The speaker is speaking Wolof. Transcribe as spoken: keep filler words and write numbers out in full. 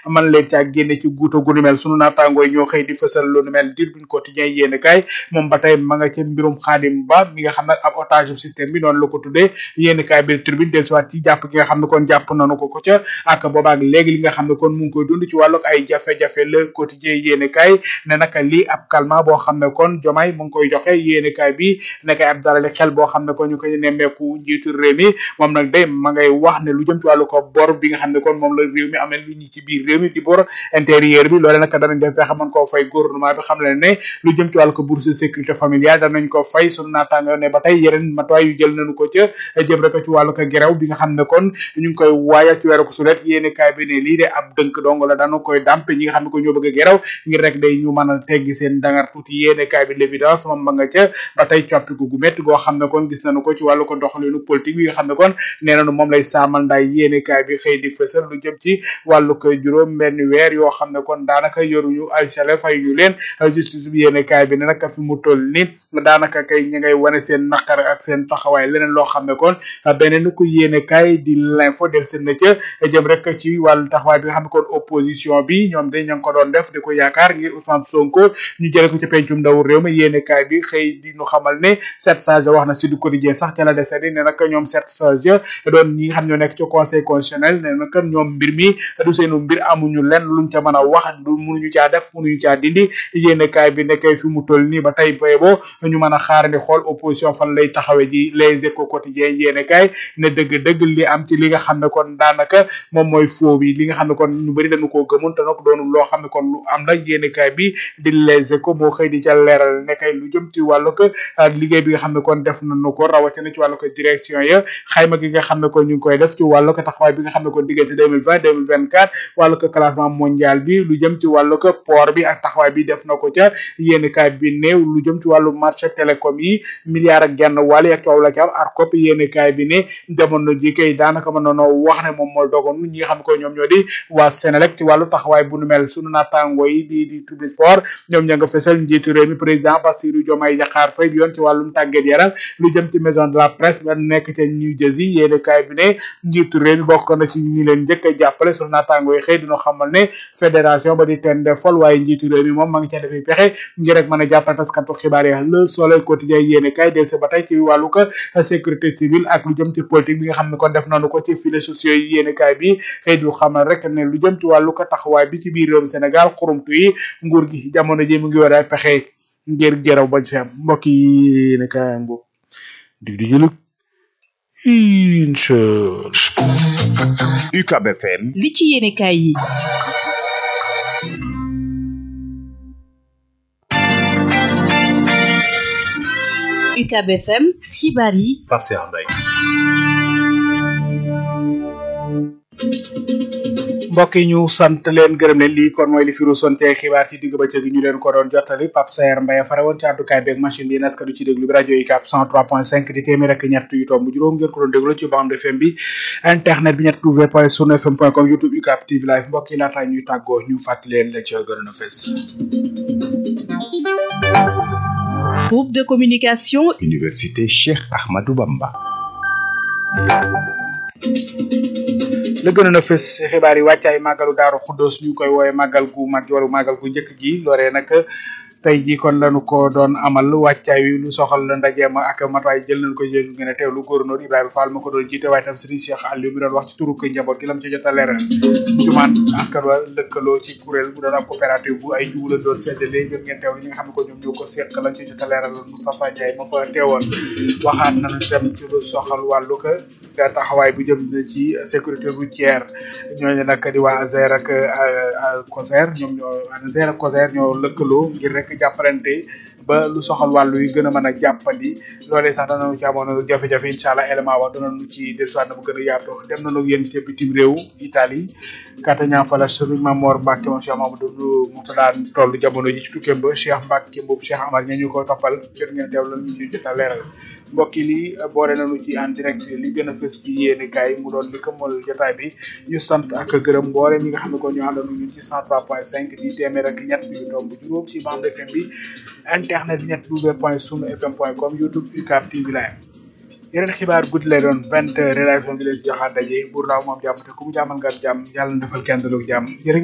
man leen caa génne ci guuta gu nu mel sunu naataangoo ñoo xëy di fësal lu nu mel Tribune Quotidien yéene kaay moom ba tey ma nga ca mbirum Khadim Ba mi nga xam ne ab otage système bi noonu la ko tuddee yéene kaay bi Tribune dellusiwaat ci jàpp gi nga xam ne kon jàpp nañu ko ko ca ak boobaak léegi li nga xam ne kon mu ngi koy dund ci wàllug ay jafe-jafe Le Quotidien yéene kaay ne naka lii ab calmant boo xam ne kon Diomaye mu ngi koy joxe yéene kaay bi nekay ab dalali xel boo xam ne kon ñu koy nemmeeku njiitu réew mi moom nag day ma ngay wax ne lu jëm ci wàllu ko bor bi nga xam ne kon moom la réew mi amee lu ñu ci biir réew mi di bor intérieur bi loole nag danañ def fexe mën koo fay gouvernement bi xam leen ne lu jëm ci wàllu ko bourse de sécurité familiale danañ ko fay sunu naataango ne ba tey yeneen matuwaay yu jël nañu ko ca jëm rek ci wàllu ko gerew bi nga xam ne kon ñu ngi koy waayal ci weeru ko sulet yéene kaay bi ne lii de ab dënk dong la dañu koy dampe ñi nga xam ne ko ñoo bëgg a gerew ngir rek day ñu mën a teggi seen dangar tuuti yéene kaay bi l'évidence moom ma nga ca ba tey coppiku gu métti goo xam ne kon gis nañu ko ci wàllu ko doxalinu politique bi nga xam ne kon nee nañu moom lay saamal ndaay yéene kaay bi xëy di fësal lu jëm ci wàllu ko juróom benn weer yoo xam ne kon daanaka yoruñu ay salaire fay ñu leen justice bi yéene kaay bi ne nag fi mu toll ni daanaka kay ñi ngay wane seen naqar ak seen taxawaay leneen loo xam ne kon beneen ko yéene kaay di l'info del seen na ca jëm rek ci wàllu taxawaay bi nga xam ne kon opposition bi ñoom dañ ña ngi ko doon def di ko yaakaar ngir Ousmane Sonko ñu jële ko ci pencum ndaw réew mi yéene kaay bi xëy di ñu xamal ne sept sages wax na si du quotidien sax ca la desedi ne nag ñoom sept sages doon ñi nga xam ñoo nekk ci conseil constitutionnel ne nag ñoom mbir mi du seenu mbir amuñu lenn luñ ca mën a wax du mënuñu caa def mënuñu caa dindi yéene kaay bi nekkee fi mu toll nii ba tey boye bo ñu mën a xaarandi xool opposition fan lay taxawe ji les échos quotidien yéene kaay ne dëgg-dëgg li am ci li nga xam ne kon daanaka moom mooy faux bi li nga xam ne kon ñu bëri dañu koo gëmun te nag doonul loo xam ne kon lu am la yéene kaay bi di les échos moo xëy di ca leeral nekkay lu jëm ci wàllu ko liggéey bi nga xam ne kon def nañu ko rawatina ci wàllu ko direction ya xayma gi nga xam ne kon ñu ngi koy def ci wàllu ko taxawaay bi nga xam ne kon diggante deux mille vingt deux mille vingt quatre wàllu ko classement mondial bi lu jëm ci wàllu ko port bi ak taxawaay bi def na ko ca yéene kaay bi néew lu jëm ci wàllu marché télécom yi milliards ak genn wàll ak coow la ci am ARCOP yéene kaay bi ne jamono ji kay daanaka mën nañoo wax ne moom mooy dogoon ñi nga xam ne ko ñoom ñoo di waa Sénélec ci wàllu taxawaay bu nu mel sunu naataango yi di di Tribune Sport ñoom ña nga fesal njiitu réew mi président Bassirou Diomaye Diakhar Faye bi yoon ci wàllum tàggat yaram lu jëm ci maison de la presse ba nekk ca New Jersey yéene kaay bi ne njiitu réew mi bokk na ci ñi leen njëkk a jàppale sunu naataango yi xëy dina xamal ne fédération ba di ten de fol waaye njiitu réew mi moom ma ngi ca defee pexe ngir rek mën a jàppale taskatu xibaar yi Le Soleil quotidien yéene kaay del sa ba tey ci wàllu ko sécurité civile ak lu jëm ci politique bi nga xam ne kon def nañu ko ci filets sociaux yi yéene kaay bi xëy du xamal rek ne lu jëm ci wàllu ko taxawaay bi ci biir réewum Sénégal xurumtu yi nguur gi jamono ji mu ngi war a pexe ngir geraw bañ fi am mbokk yi yéene kaay ngo dig di jëlug incha U C A B F M li ci yéene kaay yi U C A B F M xibaar yi Pape Cheikh Mbaye mbokk yi ñu sant leen gërëm leen lii kon mooy li fi ruusoon ci ay xibaar ci digg bëccëg ñu leen ko doon jottali Pape Sayer Mbaye fare woon ci àddukaay beeg machine bi naska du ci déglu bi rajo U C A B cent trois point cinq di téeméer ak ñett yu tomb juróom ngeen ko doon déglu ci bande F M bi internet bi ñett w point sunu fm point com YouTube U C A B T V live mbokk yi laata ñuy tàggoo ñu fàttali leen la ca gënoon a fees. Groupe de communication Université Cheikh Ahmadou Bamba la gënoon a fës xibaar yi wàccaay màggalu Daaru Xuddoos ñu koy woowe màggal gu mag wala màggal gu njëkk gi loolee nag tey jii kon lañu ko doon amal wàccaay wi lu soxal ndaje ma ak matuwaay jël nañu ko jël ngeen a teewlu gouverneur Ibrahima Fall ma ko doon jiite waaye tam Serigne Cheikh Aliou mi doon wax ci turu ko njaboot gi lam ci jot a leeral jumaan askan wa lëkkaloo ci kuréel bu doon ak coopérative bu ay jiwu la doon séddale jot ngeen teewlu ñi nga xam ne ko ñoom ñoo ko seq lañ ci jot a leeral Moustapha Ndiaye ma fa teewoon waxaat nañu dem ci lu soxal wàllu ko taxawaay bu jëm ci sécurité routière ñooñu nag di waa ASER ak COSER ñoom ñoo ASER ak COSER ñoo lëkkaloo ngir rek jàppalante ba lu soxal wàllu yi gën a mën a jàppandi loolee sax danañu ci amoon jafe-jafe incha allah élément wax danañu ci dellusiwaat na bu gën a yaatoo dem nañu yéen ca bitim réew Italie Catania fa la Serigne Mamor Mbacke moom Cheikh Mamadou Moutada toll jamono ji ci tukkeem ba Cheikh Mbacke boobu Cheikh Amar ña ñu ko toppal jot ngeen teew la ñu ci jot a leeral mbokk yi lii boole nañu ci en direct li gën a fës ci yéene kaay mu doon li këmmal jotaay bi ñu sant ak gërëm boole ñi nga xam ne ko ñu àndoon ñun ci cent trois point cinq di téeméer ak ñett yu tomb juróom ci bande F M bi internet ñett w point sunu fm point com YouTube U C A B T V live yeneen xibaar guddi lay doon vingt heures rédaction bi leen si joxaat daje buur laaw moom jàmm te ku mu jàmmal nga am jàmm yàlla na defal kenn daloo jàmm